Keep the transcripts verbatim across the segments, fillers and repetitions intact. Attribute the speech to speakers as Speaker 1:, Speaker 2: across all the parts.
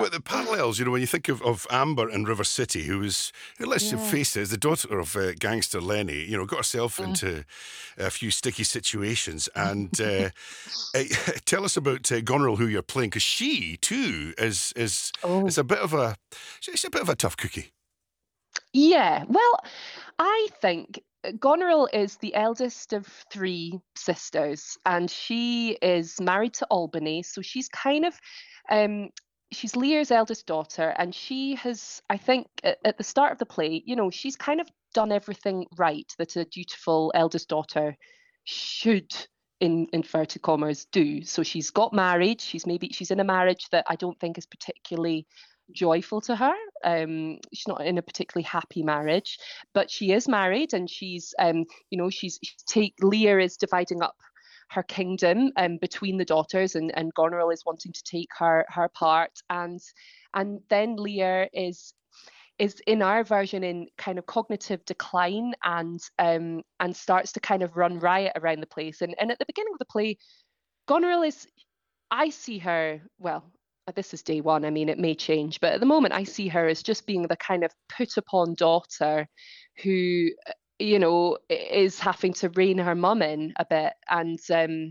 Speaker 1: about the parallels, you know, when you think of, of Amber in River City, who was, who, let's just
Speaker 2: Yeah.
Speaker 1: face it, is the daughter of uh, gangster Lenny, you know, got herself
Speaker 2: Mm.
Speaker 1: into a few sticky situations. And uh, eh, tell us about uh, Goneril, who you're playing, because she, too, is, is, is
Speaker 2: Oh,
Speaker 1: a bit of a, she's a bit of a tough cookie.
Speaker 2: yeah. Well, I think uh, Goneril is the eldest of three sisters, and she is married to Albany. So she's kind of, um, she's Lear's eldest daughter, and she has, I think, at, at the start of the play, you know, she's kind of done everything right that a dutiful eldest daughter should. In inverted commas, do so. She's got married. She's maybe she's in a marriage that I don't think is particularly joyful to her. Um, she's not in a particularly happy marriage, but she is married, and she's, um, you know, she's, she's take Lear is dividing up her kingdom um, between the daughters, and and Goneril is wanting to take her her part, and and then Lear is is in our version in kind of cognitive decline, and um and starts to kind of run riot around the place, and and at the beginning of the play, Goneril is I see her, well, uh, this is day one. I mean, it may change, but at the moment, I see her as just being the kind of put upon daughter who, uh, you know, i- is having to rein her mum in a bit. And, um,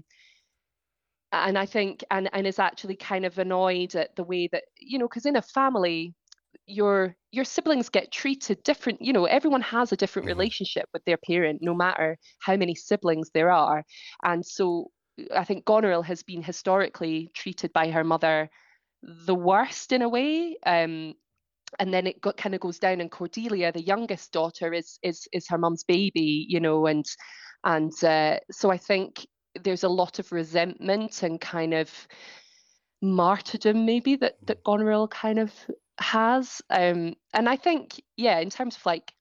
Speaker 2: and I think, and, and is actually kind of annoyed at the way that, you know, because in a family, your your siblings get treated different. You know, everyone has a different
Speaker 1: Hmm.
Speaker 2: relationship with their parent, no matter how many siblings there are. And so I think Goneril has been historically treated by her mother the worst in a way. Um, and then it got, kind of goes down, and Cordelia, the youngest daughter, is is is her mum's baby, you know, and and uh, so I think there's a lot of resentment and kind of martyrdom maybe that that Goneril kind of has. Um, and I think, yeah, in terms of like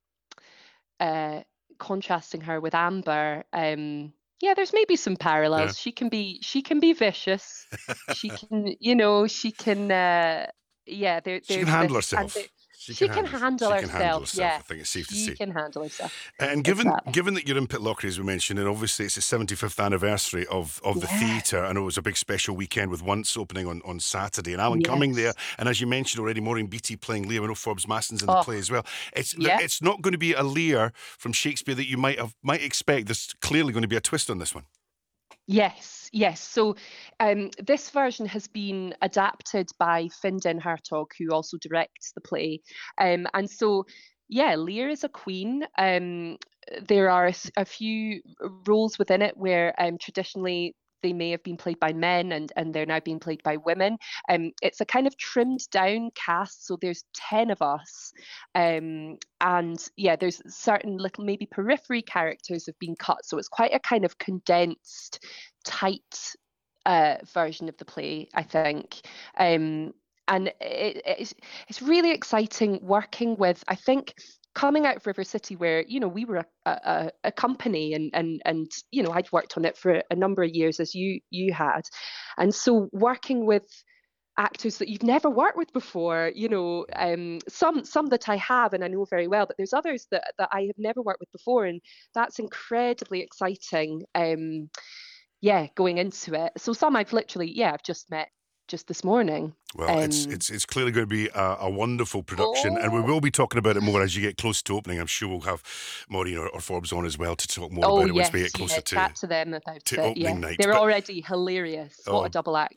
Speaker 2: uh, contrasting her with Amber, um, yeah, there's maybe some
Speaker 1: Yeah.
Speaker 2: parallels. She can be she can be vicious. She can, you know, she can. Uh, yeah, there
Speaker 1: She can
Speaker 2: there's
Speaker 1: handle
Speaker 2: this, and there,
Speaker 1: herself. She can
Speaker 2: she can
Speaker 1: handle.
Speaker 2: handle
Speaker 1: She can handle
Speaker 2: herself.
Speaker 1: herself.
Speaker 2: Yeah,
Speaker 1: I think it's safe to
Speaker 2: she
Speaker 1: say.
Speaker 2: can handle herself.
Speaker 1: And given
Speaker 2: Exactly.
Speaker 1: given that you're in Pitlochry, as we mentioned, and obviously it's the seventy-fifth anniversary of, of the
Speaker 2: Yeah.
Speaker 1: theatre, I know it was a big special weekend with Once opening on, on Saturday, and Alan Cumming there,
Speaker 2: Yes.
Speaker 1: and as you mentioned already, Maureen Beattie playing Lear. I know Forbes Masson's in the
Speaker 2: Oh,
Speaker 1: play as well. It's there,
Speaker 2: yeah.
Speaker 1: it's not going to be a Lear from Shakespeare that you might have might expect. There's clearly going to be a twist on this one.
Speaker 2: Yes, yes. So um, this version has been adapted by Findan Hertog, who also directs the play. Um, and so, yeah, Lear is a queen. Um, there are a, s- a few roles within it where um, traditionally they may have been played by men, and, and they're now being played by women. Um, it's a kind of trimmed down cast, so there's ten of us. Um, and yeah, there's certain little maybe periphery characters have been cut, so it's quite a kind of condensed, tight uh, version of the play, I think. Um, and it, it's it's really exciting working with, I think, coming out of River City, where you know we were a, a, a company, and and and you know I'd worked on it for a number of years, as you you had, and so working with actors that you've never worked with before, you know, um, some some that I have and I know very well, but there's others that that I have never worked with before, and that's incredibly exciting. Um, yeah, going into it. So some I've literally, yeah, I've just met just this morning.
Speaker 1: Well, it's
Speaker 2: Um,
Speaker 1: it's it's clearly going to be a, a wonderful production, and we
Speaker 2: oh,
Speaker 1: will be talking about it more as you get close to opening. I'm sure we'll have Maureen or, or Forbes on as well to talk more
Speaker 2: oh
Speaker 1: about it once we
Speaker 2: yes,
Speaker 1: get
Speaker 2: yeah,
Speaker 1: closer to
Speaker 2: chat to them about
Speaker 1: to
Speaker 2: it.
Speaker 1: opening
Speaker 2: Yeah,
Speaker 1: night.
Speaker 2: they're
Speaker 1: But
Speaker 2: already hilarious. What a
Speaker 1: oh,
Speaker 2: double act